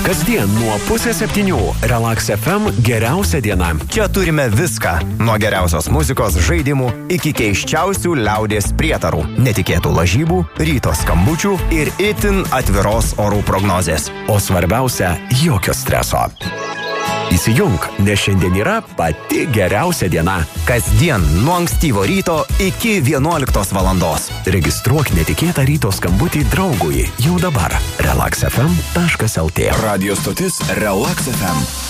Kasdien nuo 6:30 Relax FM geriausia diena. Čia turime viską. Nuo geriausios muzikos, žaidimų iki keiščiausių liaudies prietarų, netikėtų lažybų, ryto skambučių ir itin atviros orų prognozės. O svarbiausia, jokio streso. Įsijunk, nes šiandien yra pati geriausia diena. Kasdien nuo ankstyvo ryto iki 11 valandos. Registruok netikėtą ryto skambutį draugui jau dabar. relaxfm.lt. Radio stotis Relax FM.